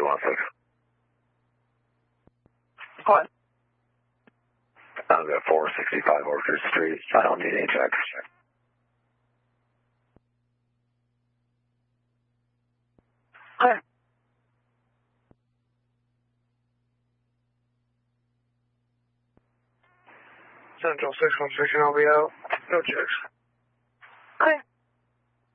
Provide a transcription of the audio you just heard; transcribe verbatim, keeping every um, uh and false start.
Charlie one six. What? I've got four sixty-five Orchard Street. I don't need any checks. Okay. Central six one six, and I'll be out. No checks.